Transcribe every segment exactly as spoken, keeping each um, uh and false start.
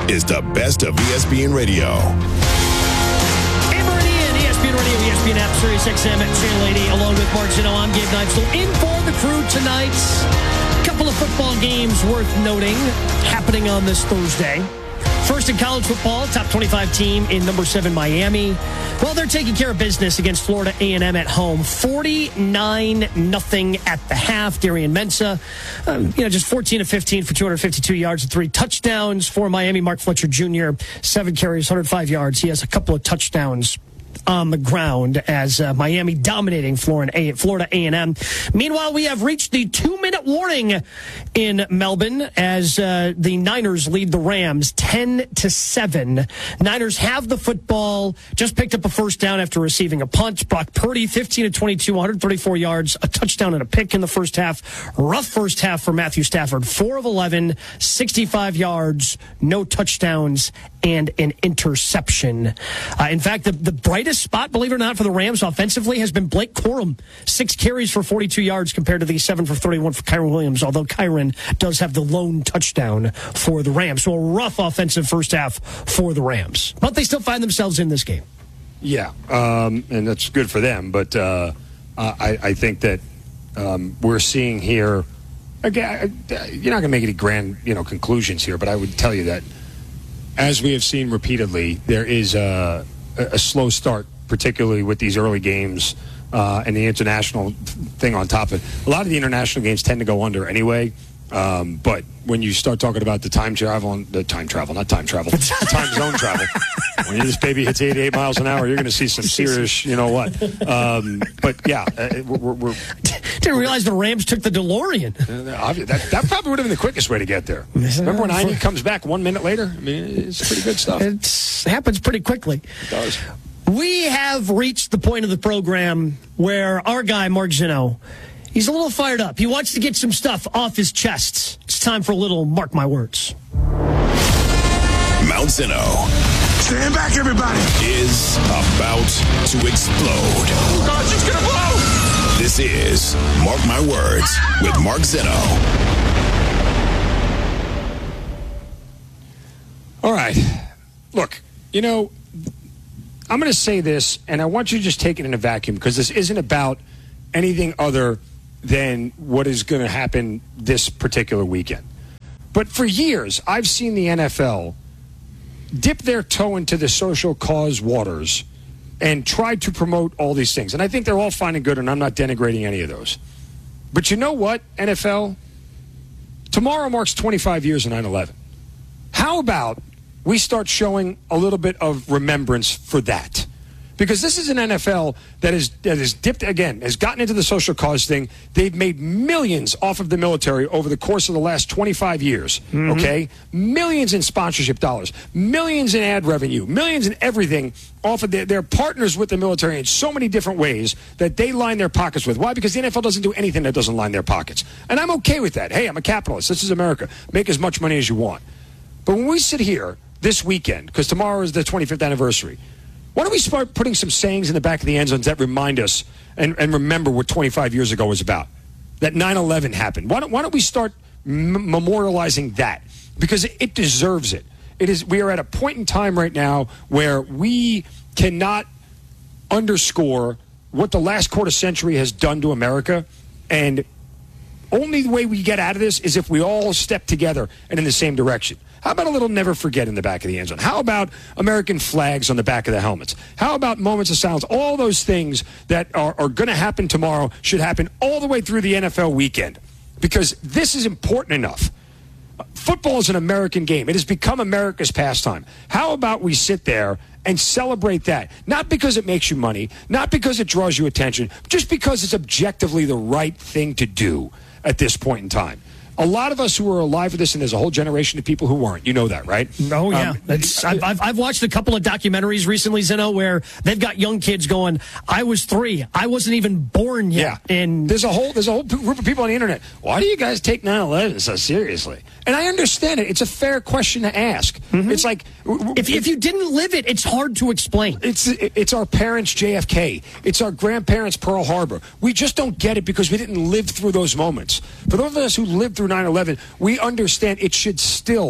is the best of E S P N Radio. Hey, Meridian, E S P N Radio, E S P N app, Sirius X M, at Channel eighty, along with Mark Zeno. I'm Gabe Neitzel. In for the crew tonight. A couple of football games worth noting happening on this Thursday. First in college football, top twenty-five team in number seven Miami. Well, they're taking care of business against Florida A and M at home. forty-nine nothing at the half. Darian Mensah, um, you know, just fourteen of fifteen for two hundred fifty-two yards and three touchdowns for Miami. Mark Fletcher Junior, seven carries, one hundred five yards. He has a couple of touchdowns on the ground as uh, Miami dominating Florida A and M. Meanwhile, we have reached the two-minute warning in Melbourne as uh, the Niners lead the Rams ten to seven. Niners have the football, just picked up a first down after receiving a punt. Brock Purdy, fifteen of twenty-two, one hundred thirty-four yards, a touchdown and a pick in the first half. Rough first half for Matthew Stafford, four of eleven, sixty-five yards, no touchdowns, and an interception. Uh, in fact, the, the brightest spot, believe it or not, for the Rams offensively has been Blake Corum. Six carries for forty-two yards compared to the seven for thirty-one for Kyren Williams, although Kyren does have the lone touchdown for the Rams. So a rough offensive first half for the Rams. But they still find themselves in this game. Yeah, um, and that's good for them. But uh, I, I think that um, we're seeing here, again, you're not going to make any grand you know, conclusions here, but I would tell you that as we have seen repeatedly, there is a, a slow start, particularly with these early games uh, and the international thing on top of it. A lot of the international games tend to go under anyway, um, but when you start talking about the time travel, and the time travel, not time travel, the time zone travel, when this baby hits eighty-eight miles an hour, you're going to see some serious, you know what. Um, but, yeah, uh, we're, we're didn't realize the Rams took the DeLorean. Uh, that, that probably would have been the quickest way to get there. Remember when Heine comes back one minute later? I mean, it's pretty good stuff. It happens pretty quickly. It does. We have reached the point of the program where our guy, Mark Zeno, he's a little fired up. He wants to get some stuff off his chest. It's time for a little Mark My Words. Mount Zeno. Stand back, everybody. Is about to explode. Oh, God, it's going to blow. This is Mark My Words with Mark Zeno. All right. Look, you know, I'm going to say this, and I want you to just take it in a vacuum because this isn't about anything other than what is going to happen this particular weekend. But for years, I've seen the N F L dip their toe into the social cause waters and try to promote all these things. And I think they're all fine and good, and I'm not denigrating any of those. But you know what, N F L? Tomorrow marks twenty-five years of nine eleven. How about we start showing a little bit of remembrance for that? Because this is an N F L that is that is dipped, again, has gotten into the social cause thing. They've made millions off of the military over the course of the last twenty-five years, mm-hmm. okay? Millions in sponsorship dollars, millions in ad revenue, millions in everything off of their, their partners with the military in so many different ways that they line their pockets with. Why? Because the N F L doesn't do anything that doesn't line their pockets. And I'm okay with that. Hey, I'm a capitalist. This is America. Make as much money as you want. But when we sit here this weekend, because tomorrow is the twenty-fifth anniversary, why don't we start putting some sayings in the back of the end zones that remind us and, and remember what twenty-five years ago was about? That nine eleven happened. Why don't, why don't we start m- memorializing that? Because it, it deserves it. It is. We are at a point in time right now where we cannot underscore what the last quarter century has done to America. And only the way we get out of this is if we all step together and in the same direction. How about a little never forget in the back of the end zone? How about American flags on the back of the helmets? How about moments of silence? All those things that are, are going to happen tomorrow should happen all the way through the N F L weekend, because this is important enough. Football is an American game. It has become America's pastime. How about we sit there and celebrate that? Not because it makes you money, not because it draws you attention, just because it's objectively the right thing to do at this point in time. A lot of us who are alive for this, and there's a whole generation of people who weren't. You know that, right? Oh, yeah. Um, That's, I've, I've, I've watched a couple of documentaries recently, Zeno, where they've got young kids going, I was three. I wasn't even born yet. Yeah. And there's a whole there's a whole group of people on the internet. Why do you guys take nine eleven so seriously? And I understand it. It's a fair question to ask. Mm-hmm. It's like... If, if you didn't live it, it's hard to explain. It's it's our parents' J F K. It's our grandparents' Pearl Harbor. We just don't get it because we didn't live through those moments. For those of us who lived through nine eleven, we understand it should still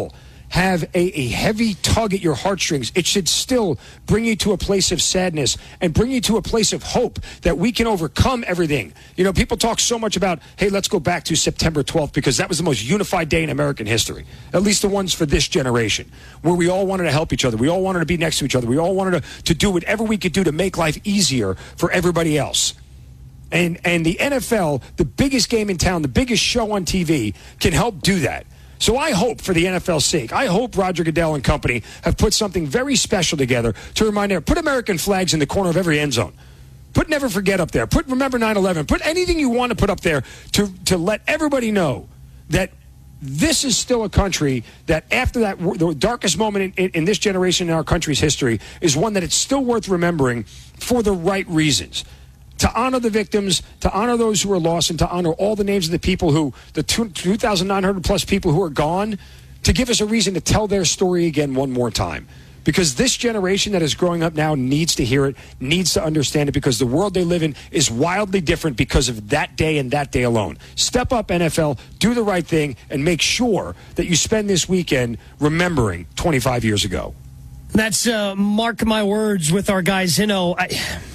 have a, a heavy tug at your heartstrings. It should still bring you to a place of sadness and bring you to a place of hope that we can overcome everything. You know, people talk so much about, hey, let's go back to September twelfth because that was the most unified day in American history, at least the ones for this generation, where we all wanted to help each other. We all wanted to be next to each other. We all wanted to, to do whatever we could do to make life easier for everybody else. And and the N F L, the biggest game in town, the biggest show on T V, can help do that. So I hope, for the N F L's sake, I hope Roger Goodell and company have put something very special together to remind everyone. Put American flags in the corner of every end zone. Put Never Forget up there. Put Remember nine eleven. Put anything you want to put up there to, to let everybody know that this is still a country that after that, the darkest moment in, in, in this generation in our country's history is one that it's still worth remembering for the right reasons. To honor the victims, to honor those who are lost, and to honor all the names of the people who, the two thousand nine hundred plus people who are gone, to give us a reason to tell their story again one more time. Because this generation that is growing up now needs to hear it, needs to understand it, because the world they live in is wildly different because of that day and that day alone. Step up, N F L, do the right thing, and make sure that you spend this weekend remembering twenty-five years ago. That's, uh, mark my words, with our guy Zinno. I...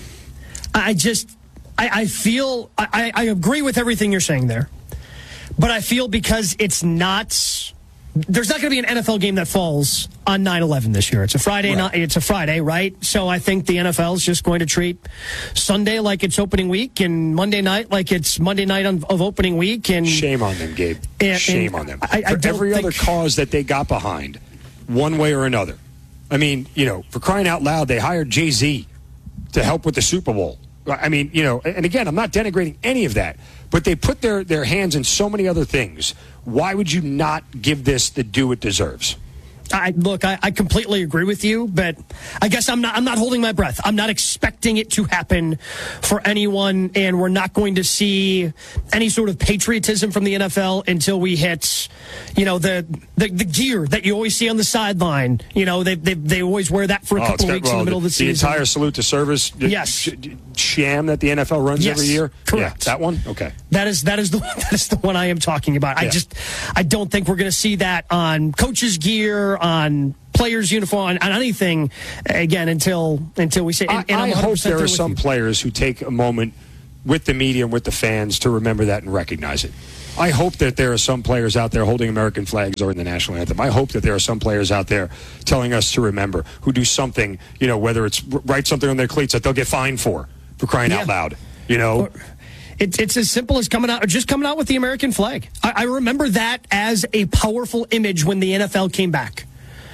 I just, I, I feel, I, I agree with everything you're saying there. But I feel because it's not, there's not going to be an N F L game that falls on nine eleven this year. It's a Friday right. night. It's a Friday, right? So I think the N F L is just going to treat Sunday like it's opening week and Monday night like it's Monday night of, of opening week. And shame on them, Gabe. And, shame and on them. I, I For every think, other cause that they got behind, one way or another. I mean, you know, for crying out loud, they hired Jay-Z to help with the Super Bowl. I mean, you know, and again, I'm not denigrating any of that, but they put their, their hands in so many other things. Why would you not give this the due it deserves? I, look, I, I completely agree with you, but I guess I'm not. I'm not holding my breath. I'm not expecting it to happen for anyone, and we're not going to see any sort of patriotism from the N F L until we hit, you know, the the, the gear that you always see on the sideline. You know, they they they always wear that for a oh, couple got, weeks well, in the middle the, of the season. The entire salute to service, yes, sh- sham that the N F L runs yes, every year. correct. Yeah, that one. Okay, that is that is the that is the one I am talking about. Yeah. I just I don't think we're going to see that on coaches' gear, on players' uniform, on, on anything again until until we say. And, and I, I hope there are some you. players who take a moment with the media and with the fans to remember that and recognize it. I hope that there are some players out there holding American flags or in the national anthem. I hope that there are some players out there telling us to remember, who do something, you know, whether it's write something on their cleats that they'll get fined for, for crying yeah. out loud, you know. Or, It, it's as simple as coming out, or just coming out with the American flag. I, I remember that as a powerful image when the N F L came back.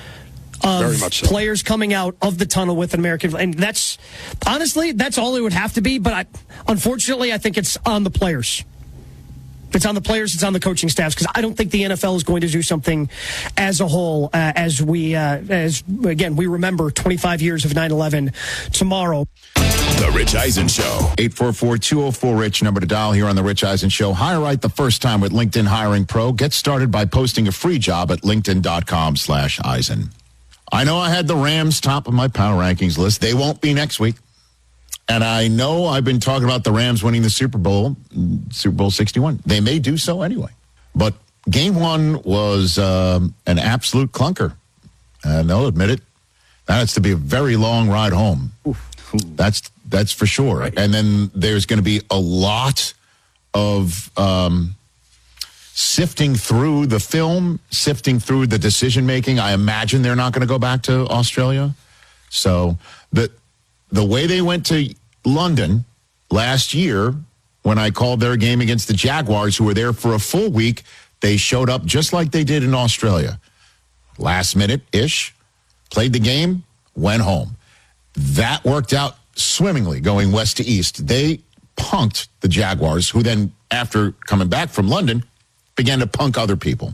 Of Very much so. Players coming out of the tunnel with an American flag. And that's, honestly, that's all it would have to be. But I, unfortunately, I think it's on the players. It's on the players, it's on the coaching staffs, because I don't think the N F L is going to do something as a whole, uh, as we, uh, as again, we remember twenty-five years of nine eleven tomorrow. The Rich Eisen Show. eight four four, two oh four, RICH, number to dial here on The Rich Eisen Show. Hire right the first time with LinkedIn Hiring Pro. Get started by posting a free job at linkedin.com slash Eisen. I know I had the Rams top of my power rankings list. They won't be next week. And I know I've been talking about the Rams winning the Super Bowl, Super Bowl sixty-one. They may do so anyway. But game one was um, an absolute clunker. And they'll admit it. That has to be a very long ride home. Oof. That's that's for sure. Right. And then there's going to be a lot of um, sifting through the film, sifting through the decision-making. I imagine they're not going to go back to Australia. So the the way they went to London last year, when I called their game against the Jaguars, who were there for a full week, they showed up just like they did in Australia. Last minute-ish, played the game, went home. That worked out swimmingly going west to east. They punked the Jaguars, who then, after coming back from London, began to punk other people.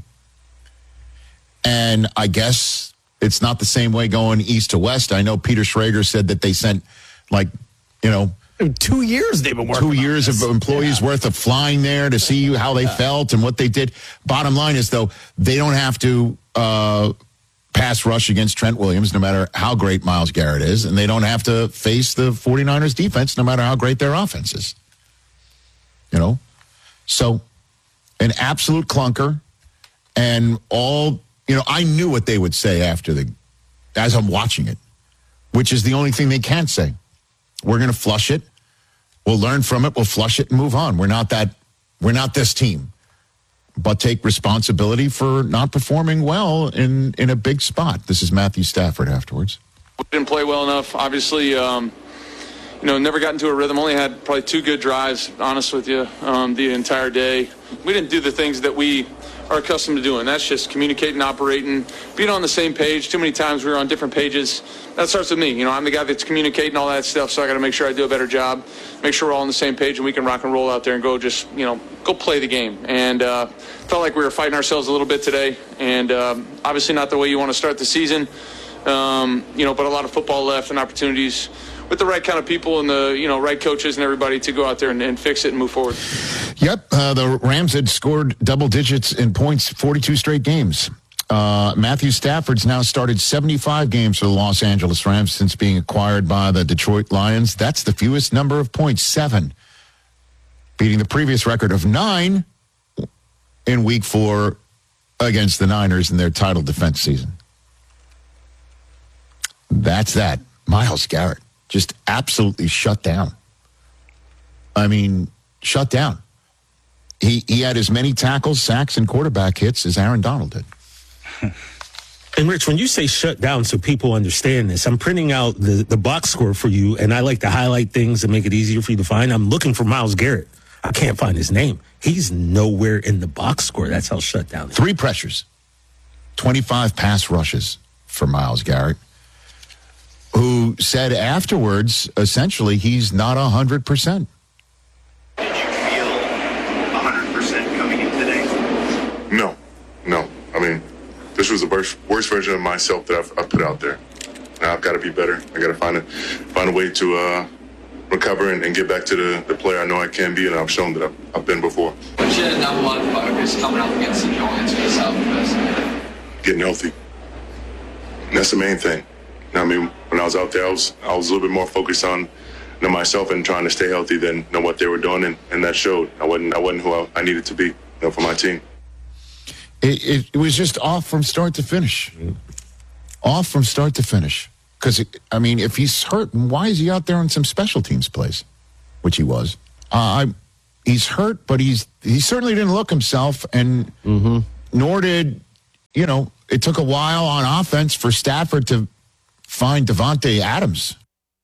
And I guess it's not the same way going east to west. I know Peter Schrager said that they sent, like, you know, two years they've been working Two years of employees yeah. worth of flying there to see how they yeah. felt and what they did. Bottom line is, though, they don't have to uh, pass rush against Trent Williams, no matter how great Myles Garrett is, and they don't have to face the 49ers defense, no matter how great their offense is. You know? So, an absolute clunker, and all you know, I knew what they would say after the, as I'm watching it, which is the only thing they can say. We're going to flush it. We'll learn from it. We'll flush it and move on. We're not that, we're not this team. But take responsibility for not performing well in, in a big spot. This is Matthew Stafford afterwards. We didn't play well enough. Obviously, um, you know, never got into a rhythm. Only had probably two good drives, honest with you, um, the entire day. We didn't do the things that we are accustomed to doing. That's just communicating, operating, being on the same page. Too many times we were on different pages. That starts with me. You know, I'm the guy that's communicating all that stuff, so I got to make sure I do a better job, make sure we're all on the same page, and we can rock and roll out there and go just, you know, go play the game. And uh, felt like we were fighting ourselves a little bit today, and um, obviously not the way you want to start the season, um, you know, but a lot of football left and opportunities with the right kind of people and the, you know, right coaches and everybody to go out there and, and fix it and move forward. Yep, uh, the Rams had scored double digits in points forty-two straight games. Uh, Matthew Stafford's now started seventy-five games for the Los Angeles Rams since being acquired by the Detroit Lions. That's the fewest number of points, seven, beating the previous record of nine in week four against the Niners in their title defense season. That's that. Myles Garrett just absolutely shut down. I mean, shut down. He he had as many tackles, sacks, and quarterback hits as Aaron Donald did. And, Rich, when you say shut down so people understand this, I'm printing out the, the box score for you, and I like to highlight things and make it easier for you to find. I'm looking for Myles Garrett. I can't find his name. He's nowhere in the box score. That's how shut down. Three pressures, twenty-five pass rushes for Myles Garrett, who said afterwards, essentially, he's not one hundred percent. Did you feel one hundred percent coming in today? No, no. I mean, this was the worst, worst version of myself that I've, I've put out there. Now I've got to be better. I got to find a find a way to uh, recover and, and get back to the, the player I know I can be, and I've shown that I've, I've been before. But you had not a lot of focus coming up against the Giants for the Southwest. Getting healthy. And that's the main thing. You know, I mean, when I was out there, I was I was a little bit more focused on you know, myself and trying to stay healthy than you know, what they were doing, and, and that showed. I wasn't I wasn't who I, I needed to be you know, for my team. It, it, it was just off from start to finish. Off from start to finish. Because, I mean, if he's hurt, why is he out there on some special teams plays? Which he was. Uh, I, he's hurt, but he's he certainly didn't look himself, and mm-hmm. nor did, you know, it took a while on offense for Stafford to find Davante Adams.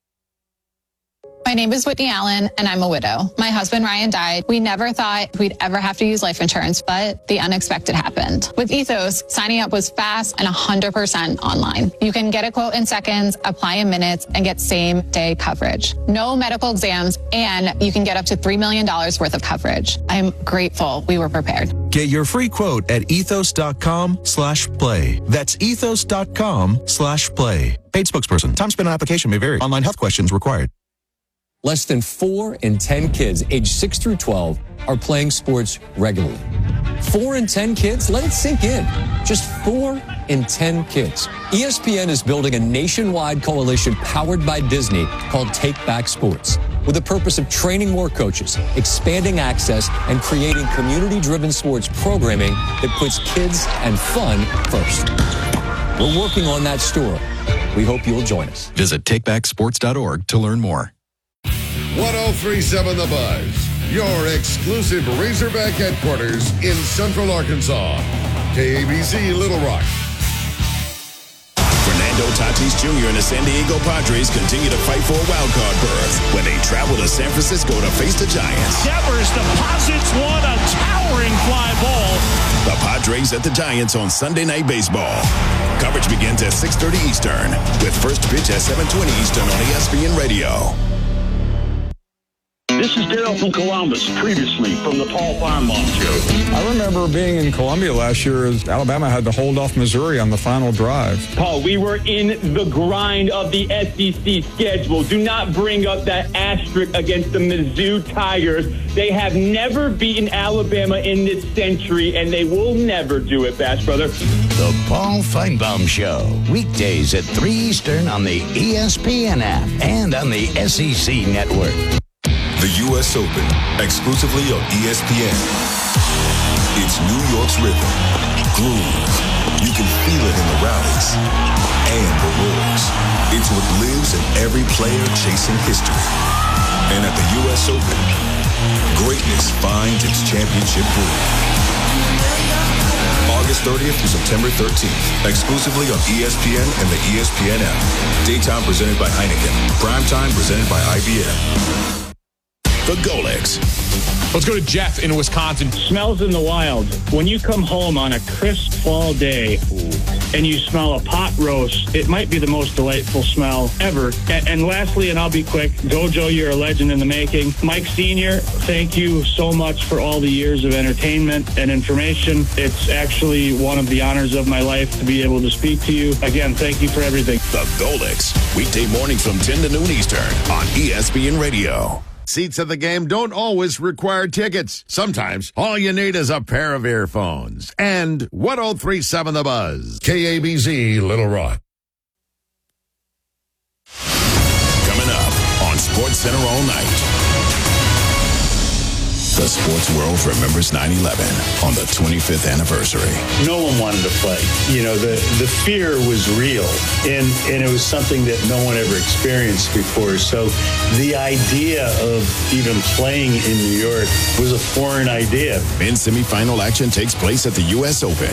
My name is Whitney Allen, and I'm a widow. My husband, Ryan, died. We never thought we'd ever have to use life insurance, but the unexpected happened. With Ethos, signing up was fast and one hundred percent online. You can get a quote in seconds, apply in minutes, and get same-day coverage. No medical exams, and you can get up to three million dollars worth of coverage. I'm grateful we were prepared. Get your free quote at ethos.com slash play. That's ethos.com slash play. Paid spokesperson. Time spent on application may vary. Online health questions required. Less than four in ten kids aged six through twelve are playing sports regularly. Four in ten kids? Let it sink in. Just four in ten kids. E S P N is building a nationwide coalition powered by Disney called Take Back Sports, with the purpose of training more coaches, expanding access, and creating community-driven sports programming that puts kids and fun first. We're working on that story. We hope you'll join us. Visit take back sports dot org to learn more. one oh three point seven The Buzz, your exclusive Razorback headquarters in Central Arkansas. K A B C Little Rock. Fernando Tatis Junior and the San Diego Padres continue to fight for a wild-card berth when they travel to San Francisco to face the Giants. Devers deposits one, a towering fly ball. The Padres at the Giants on Sunday Night Baseball. Coverage begins at six thirty Eastern, with first pitch at seven twenty Eastern on E S P N Radio. This is Daryl from Columbus, previously from the Paul Feinbaum Show. I remember being in Columbia last year as Alabama had to hold off Missouri on the final drive. Paul, we were in the grind of the S E C schedule. Do not bring up that asterisk against the Mizzou Tigers. They have never beaten Alabama in this century, and they will never do it, Bash Brother. The Paul Feinbaum Show, weekdays at three Eastern on the E S P N app and on the S E C Network. The U S Open, exclusively on E S P N. It's New York's rhythm, groove, You can feel it in the rallies and the roars. It's what lives in every player chasing history. And at the U S Open, greatness finds its championship groove. August thirtieth through September thirteenth, exclusively on E S P N and the E S P N app. Daytime presented by Heineken. Primetime presented by I B M. The Golex. Let's go to Jeff in Wisconsin. Smells in the wild. When you come home on a crisp fall day and you smell a pot roast, it might be the most delightful smell ever. And, and lastly, and I'll be quick, Gojo, you're a legend in the making. Mike Senior, thank you so much for all the years of entertainment and information. It's actually one of the honors of my life to be able to speak to you. Again, thank you for everything. The Golex. Weekday mornings from ten to noon Eastern on E S P N Radio. Seats at the game don't always require tickets. Sometimes all you need is a pair of earphones. And one oh three point seven The Buzz. K A B Z Little Rock. Coming up on Sports Center all night. The sports world remembers nine eleven on the twenty-fifth anniversary. No one wanted to play. You know, the, the fear was real, and, and it was something that no one ever experienced before. So the idea of even playing in New York was a foreign idea. Men's semifinal action takes place at the U S Open.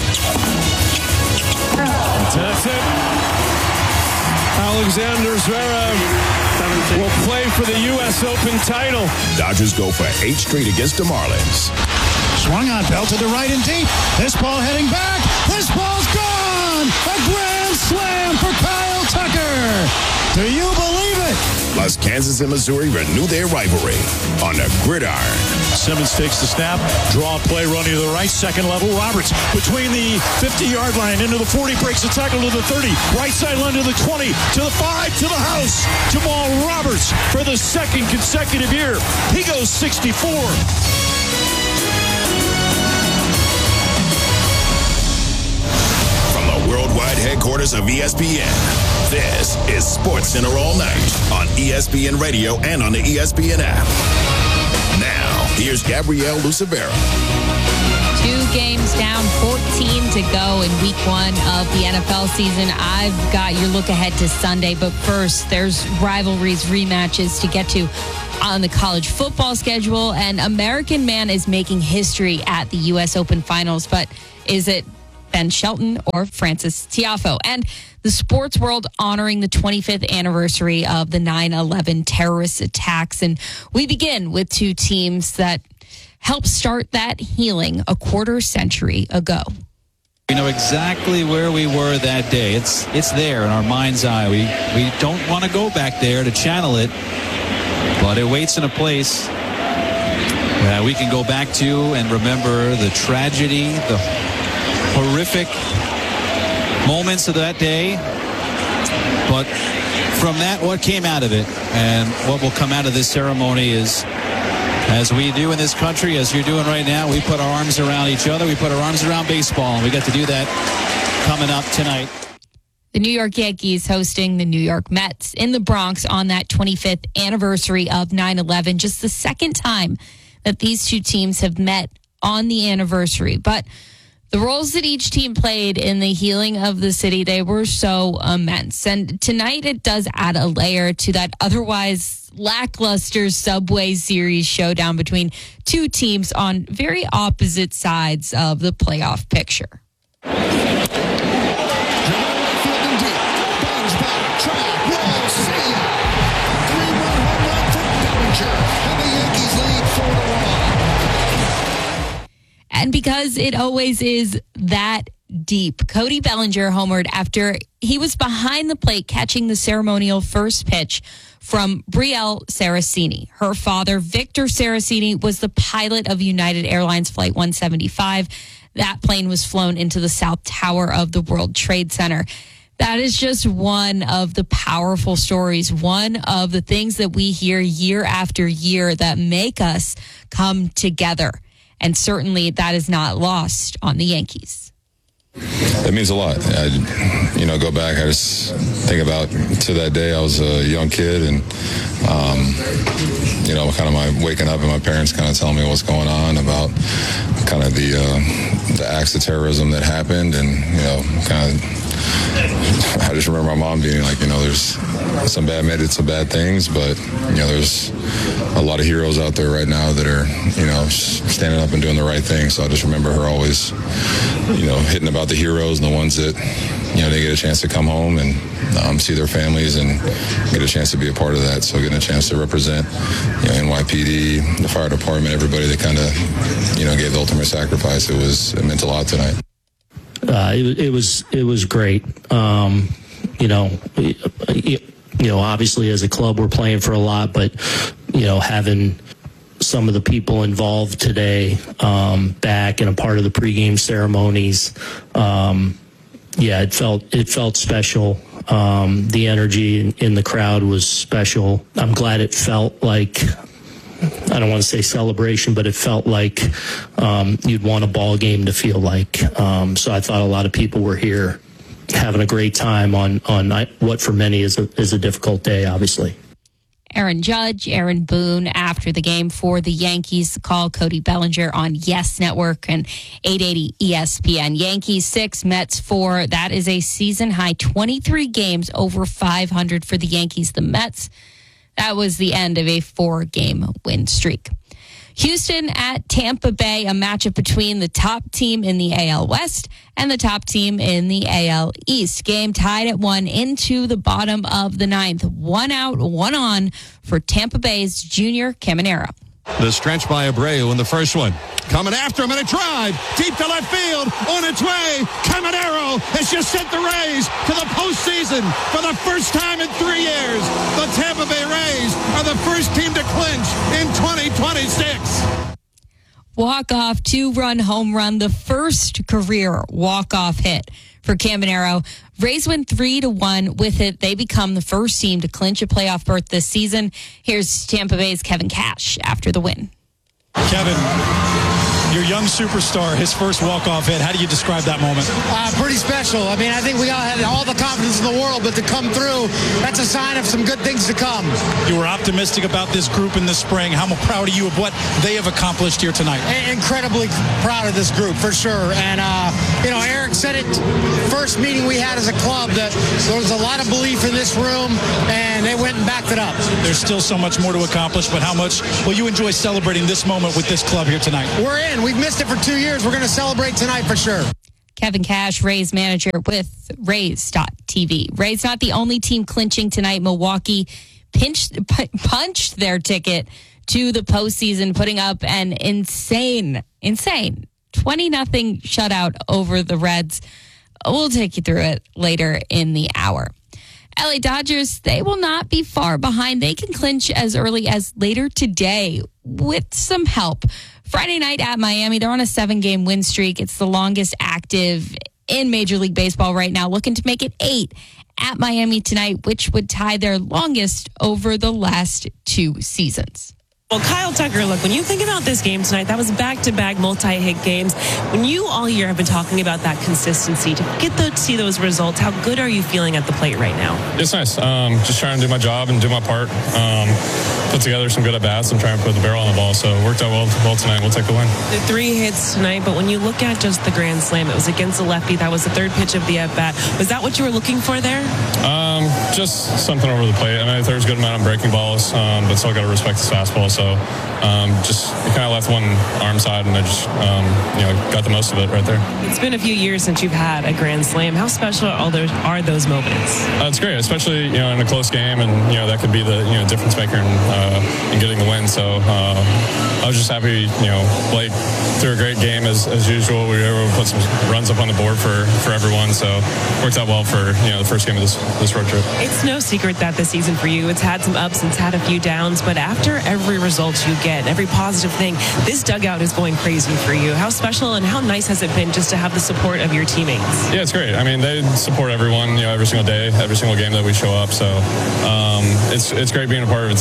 That's it. Alexander Zverev will play for the U S Open title. Dodgers go for eight straight against the Marlins. Swung on, belt to the right and deep. This ball heading back. This ball's gone. A grand slam for Kyle Tucker. Do you believe it? Plus, Kansas and Missouri renew their rivalry on the gridiron. Simmons takes the snap, draw play, running to the right, second level. Roberts between the fifty-yard line into the forty, breaks the tackle to the thirty. Right sideline to the twenty, to the five, to the house. Jamal Roberts for the second consecutive year. He goes sixty-four. From the worldwide headquarters of E S P N, this is Sports Center all night on E S P N Radio and on the E S P N app. Now, here's Gabrielle Lucevera. Two games down, fourteen to go in week one of the N F L season. I've got your look ahead to Sunday, but first, there's rivalries, rematches to get to on the college football schedule, and American Man is making history at the U S Open Finals, but is it Ben Shelton or Francis Tiafoe? And the sports world honoring the twenty-fifth anniversary of the nine eleven terrorist attacks. And we begin with two teams that helped start that healing a quarter century ago. We know exactly where we were that day. It's it's there in our mind's eye. We, we don't want to go back there to channel it, but it waits in a place that we can go back to and remember the tragedy, the horrific moments of that day, but from that, what came out of it and what will come out of this ceremony is, as we do in this country, as you're doing right now, we put our arms around each other, we put our arms around baseball, and we got to do that coming up tonight. The New York Yankees hosting the New York Mets in the Bronx on that twenty-fifth anniversary of nine eleven, just the second time that these two teams have met on the anniversary. But the roles that each team played in the healing of the city, they were so immense. And tonight it does add a layer to that otherwise lackluster Subway Series showdown between two teams on very opposite sides of the playoff picture. And because it always is that deep, Cody Bellinger homered after he was behind the plate catching the ceremonial first pitch from Brielle Saraceni. Her father, Victor Saraceni, was the pilot of United Airlines Flight one seventy-five. That plane was flown into the South Tower of the World Trade Center. That is just one of the powerful stories, one of the things that we hear year after year that make us come together. And certainly that is not lost on the Yankees. It means a lot. I, you know, go back, I just think about to that day. I was a young kid, and, um, you know, kind of my waking up and my parents kind of telling me what's going on about kind of the, uh, the acts of terrorism that happened, and, you know, kind of, I just remember my mom being like, you know, there's some bad men did some bad things, but, you know, there's a lot of heroes out there right now that are, you know, standing up and doing the right thing. So I just remember her always, you know, hitting about the heroes and the ones that, you know, they get a chance to come home and um, see their families and get a chance to be a part of that. So getting a chance to represent, you know, N Y P D, the fire department, everybody that kind of, you know, gave the ultimate sacrifice. It was, it meant a lot tonight. Uh, it, it was it was great. Um, you know, you, you know, obviously as a club we're playing for a lot, but you know, having some of the people involved today um, back and a part of the pregame ceremonies, um, yeah, it felt it felt special. Um, the energy in, in the crowd was special. I'm glad it felt like, I don't want to say celebration, but it felt like um, you'd want a ball game to feel like. Um, so I thought a lot of people were here having a great time on, on what for many is a, is a difficult day, obviously. Aaron Judge, Aaron Boone after the game for the Yankees. Call Cody Bellinger on Yes Network and eight eighty E S P N. Yankees six, Mets four. That is a season high twenty-three games over five hundred for the Yankees. The Mets, that was the end of a four-game win streak. Houston at Tampa Bay, a matchup between the top team in the A L West and the top team in the A L East. Game tied at one into the bottom of the ninth. One out, one on for Tampa Bay's Junior Caminero. The stretch by Abreu in the first one. Coming after him in a drive. Deep to left field. On its way. Caminero has just sent the Rays to the postseason for the first time in three years. The Tampa Bay Rays are the first team to clinch in twenty twenty-six. Walk-off two-run home run, the first career walk-off hit for Caminero. Rays win three to one with it. They become the first team to clinch a playoff berth this season. Here's Tampa Bay's Kevin Cash after the win. Kevin, your young superstar, his first walk-off hit. How do you describe that moment? Uh, pretty special. I mean, I think we all had all the confidence in the world, but to come through, that's a sign of some good things to come. You were optimistic about this group in the spring. How proud are you of what they have accomplished here tonight? Incredibly proud of this group, for sure. And, uh, you know, Eric said it first meeting we had as a club that there was a lot of belief in this room, and they went and backed it up. There's still so much more to accomplish, but how much will you enjoy celebrating this moment with this club here tonight? We're in. We've missed it for two years. We're going to celebrate tonight for sure. Kevin Cash, Rays manager with Rays dot T V. Rays not the only team clinching tonight. Milwaukee pinched, p- punched their ticket to the postseason, putting up an insane, insane twenty nothing shutout over the Reds. We'll take you through it later in the hour. L A Dodgers, they will not be far behind. They can clinch as early as later today with some help. Friday night at Miami, they're on a seven-game win streak. It's the longest active in Major League Baseball right now, looking to make it eight at Miami tonight, which would tie their longest over the last two seasons. Well, Kyle Tucker, look, when you think about this game tonight, that was back-to-back multi-hit games. When you all year have been talking about that consistency, to get to see those results, how good are you feeling at the plate right now? It's nice. Um, just trying to do my job and do my part. Um, put together some good at-bats and try and put the barrel on the ball. So it worked out well, well tonight. We'll take the win. The three hits tonight, but when you look at just the grand slam, it was against a lefty. That was the third pitch of the at-bat. Was that what you were looking for there? Um, just something over the plate. I mean, there's a good amount of breaking balls, um, but still got to respect his fastball. So um, just kind of left one arm side, and I just um, you know got the most of it right there. It's been a few years since you've had a grand slam. How special are those, are those moments? Uh, it's great, especially you know in a close game, and you know that could be the you know difference maker in, uh, in getting the win. So uh, I was just happy. You know, Blake threw a great game as, as usual. We were able to put some runs up on the board for, for everyone. So worked out well for you know the first game of this this road trip. It's no secret that this season for you, it's had some ups and it's had a few downs, but after every result you get, every positive thing, this dugout is going crazy for you. How special and how nice has it been just to have the support of your teammates? Yeah, it's great. I mean, they support everyone, you know, every single day, every single game that we show up. So um, it's it's great being a part of a team like that.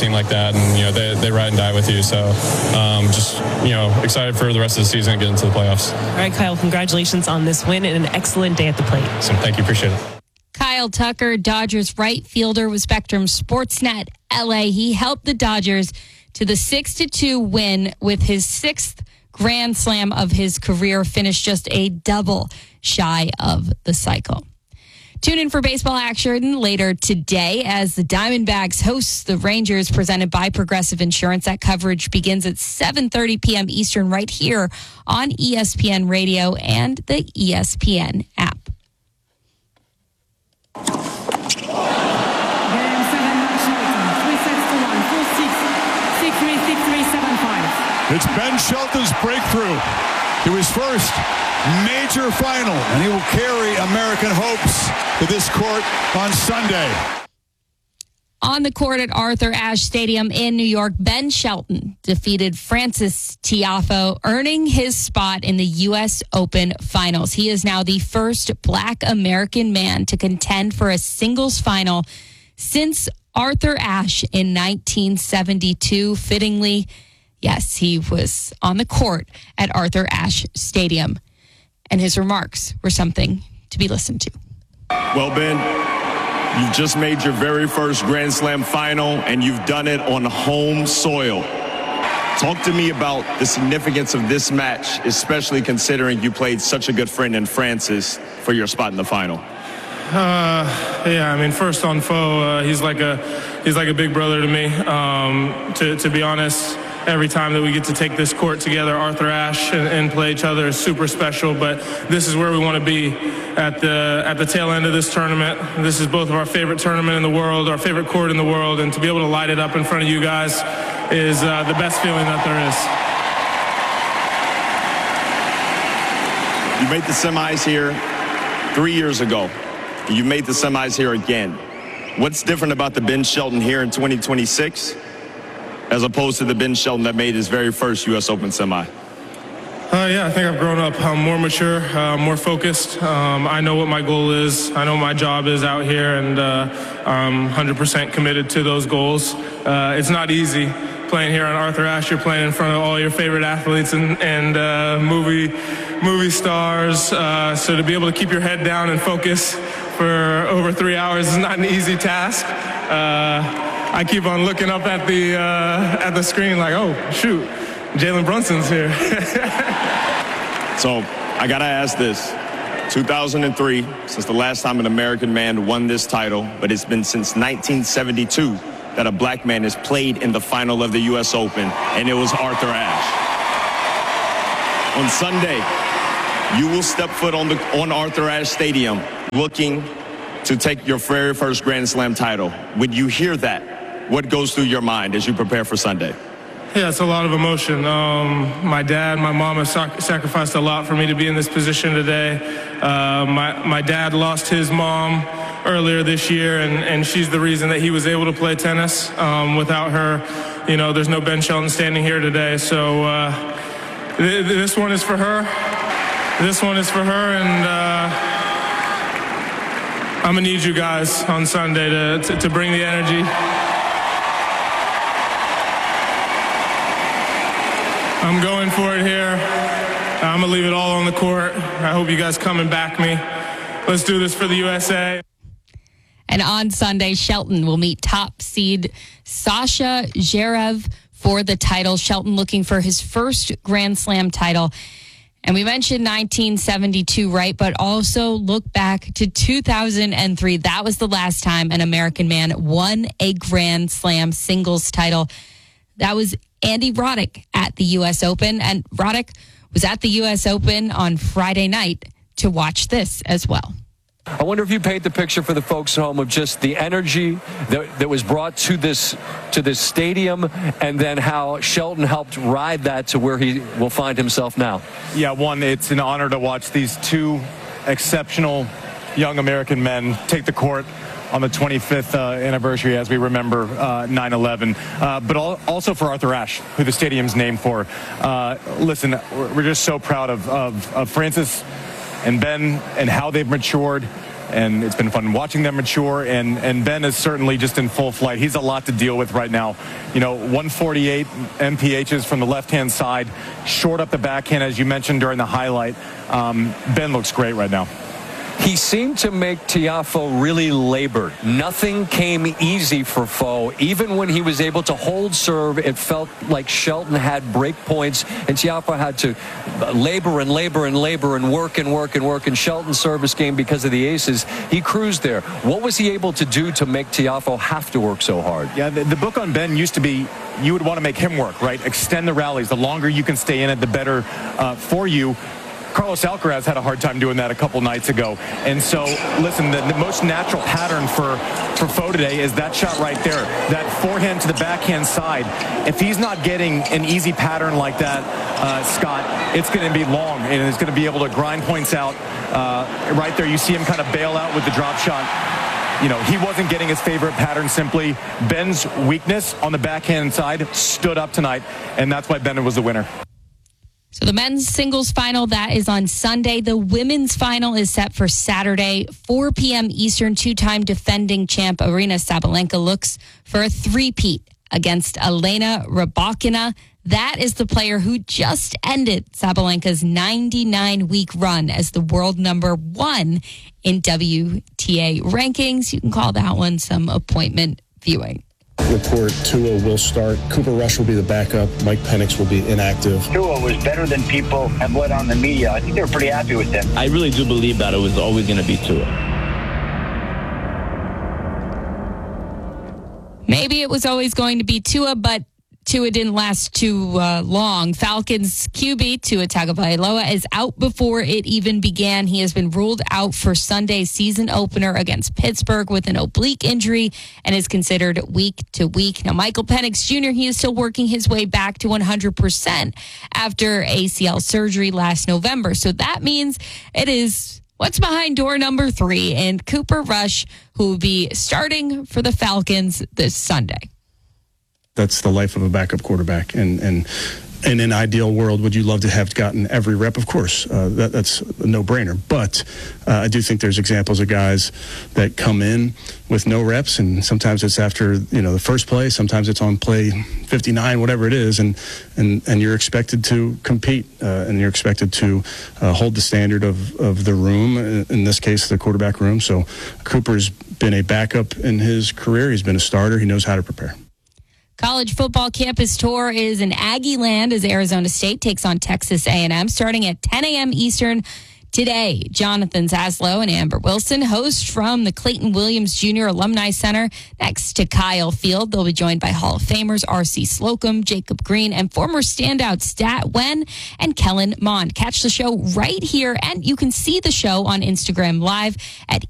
that, and you know they they ride and die with you. So um, just you know excited for the rest of the season and get into the playoffs. All right, Kyle, congratulations on this win and an excellent day at the plate. So thank you, appreciate it. Kyle Tucker, Dodgers right fielder with Spectrum Sportsnet L A. He helped the Dodgers to the six to two win with his sixth Grand Slam of his career, finished just a double shy of the cycle. Tune in for baseball action later today as the Diamondbacks host the Rangers, presented by Progressive Insurance. That coverage begins at seven thirty p.m. Eastern right here on E S P N Radio and the E S P N app. It's Ben Shelton's breakthrough to his first major final, and he will carry American hopes to this court on Sunday. On the court at Arthur Ashe Stadium in New York, Ben Shelton defeated Francis Tiafoe, earning his spot in the U S Open Finals. He is now the first Black American man to contend for a singles final since Arthur Ashe in nineteen seventy-two. Fittingly, yes, he was on the court at Arthur Ashe Stadium, and his remarks were something to be listened to. Well, Ben, you've just made your very first Grand Slam final, and you've done it on home soil. Talk to me about the significance of this match, especially considering you played such a good friend in Francis for your spot in the final. Uh, yeah, I mean, first on foe, uh, he's like a he's like a big brother to me. Um, to to be honest, every time that we get to take this court together, Arthur Ashe, and, and play each other is super special. But this is where we want to be at the at the tail end of this tournament. This is both of our favorite tournament in the world, our favorite court in the world, and to be able to light it up in front of you guys is uh, the best feeling that there is. You made the semis here three years ago. You made the semis here again. What's different about the Ben Shelton here in twenty twenty-six as opposed to the Ben Shelton that made his very first U S Open semi? Uh, yeah, I think I've grown up. I'm more mature, uh, more focused. Um, I know what my goal is. I know what my job is out here, and uh, I'm one hundred percent committed to those goals. Uh, it's not easy playing here on Arthur Ashe. You're playing in front of all your favorite athletes and, and uh, movie movie stars. Uh, so to be able to keep your head down and focus for over three hours is not an easy task. Uh, I keep on looking up at the uh, at the screen like, oh, shoot, Jalen Brunson's here. So I got to ask this. two thousand three, since the last time an American man won this title, but it's been since nineteen seventy-two that a black man has played in the final of the U S Open, and it was Arthur Ashe. On Sunday, you will step foot on the on Arthur Ashe Stadium looking to take your very first Grand Slam title. When you hear that, what goes through your mind as you prepare for Sunday? Yeah, it's a lot of emotion. Um, my dad, my mom have sac- sacrificed a lot for me to be in this position today. Uh, my, my dad lost his mom earlier this year, and, and she's the reason that he was able to play tennis. Um, without her, you know, there's no Ben Shelton standing here today. So uh, th- this one is for her. This one is for her, and uh, I'm going to need you guys on Sunday to, to, to bring the energy. I'm going for it here. I'm going to leave it all on the court. I hope you guys come and back me. Let's do this for the U S A. And on Sunday, Shelton will meet top seed Sasha Zverev for the title. Shelton looking for his first Grand Slam title. And we mentioned nineteen seventy-two, right? But also look back to two thousand three. That was the last time an American man won a Grand Slam singles title. That was Andy Roddick at the U S Open. And Roddick was at the U S Open on Friday night to watch this as well. I wonder if you paint the picture for the folks at home of just the energy that, that was brought to this to this stadium, and then how Shelton helped ride that to where he will find himself now. Yeah, one, it's an honor to watch these two exceptional young American men take the court on the twenty-fifth uh, anniversary as we remember uh, nine eleven, uh, but all, also for Arthur Ashe, who the stadium's named for. Uh, listen, we're just so proud of, of, of Francis and Ben and how they've matured. and it's been fun watching them mature. And, and Ben is certainly just in full flight. He's a lot to deal with right now. You know, one forty-eight M P Hs from the left-hand side, short up the backhand, as you mentioned during the highlight. Um, Ben looks great right now. He seemed to make Tiafoe really labored. Nothing came easy for Foe. Even when he was able to hold serve, it felt like Shelton had break points, and Tiafoe had to labor and labor and labor and work and work and work. And Shelton's service game, because of the aces, he cruised there. What was he able to do to make Tiafoe have to work so hard? Yeah, the, the book on Ben used to be, you would want to make him work, right? Extend the rallies. The longer you can stay in it, the better uh, for you. Carlos Alcaraz had a hard time doing that a couple nights ago. And so, listen, the, the most natural pattern for, for Foe today is that shot right there, that forehand to the backhand side. If he's not getting an easy pattern like that, uh, Scott, it's going to be long, and it's going to be able to grind points out. Uh, right there, you see him kind of bail out with the drop shot. You know, he wasn't getting his favorite pattern simply. Ben's weakness on the backhand side stood up tonight, and that's why Ben was the winner. So the men's singles final, that is on Sunday. The women's final is set for Saturday, four p.m. Eastern. Two-time defending champ Aryna Sabalenka looks for a three-peat against Elena Rybakina. That is the player who just ended Sabalenka's ninety-nine week run as the world number one in W T A rankings. You can call that one some appointment viewing. Report Tua will start. Cooper Rush will be the backup. Mike Penix will be inactive. Tua was better than people have let on the media. I think they were pretty happy with him. I really do believe that it was always going to be Tua. Maybe it was always going to be Tua, but Tua didn't last too uh, long. Falcons Q B Tua Tagovailoa is out before it even began. He has been ruled out for Sunday's season opener against Pittsburgh with an oblique injury and is considered week to week. Now, Michael Penix Junior, he is still working his way back to one hundred percent after A C L surgery last November. So that means it is what's behind door number three, and Cooper Rush, who will be starting for the Falcons this Sunday. That's the life of a backup quarterback. And, and in an ideal world, would you love to have gotten every rep? Of course, uh, that, that's a no-brainer. But uh, I do think there's examples of guys that come in with no reps, and sometimes it's after, you know, the first play, sometimes it's on play fifty-nine, whatever it is, and and, and you're expected to compete, uh, and you're expected to uh, hold the standard of, of the room, in this case, the quarterback room. So Cooper's been a backup in his career. He's been a starter. He knows how to prepare. College football campus tour is in Aggie land as Arizona State takes on Texas A and M starting at ten a.m. Eastern today. Jonathan Zaslow and Amber Wilson host from the Clayton Williams Junior Alumni Center next to Kyle Field. They'll be joined by Hall of Famers R C Slocum, Jacob Green, and former standout Stat Wen and Kellen Mond. Catch the show right here, and you can see the show on Instagram Live at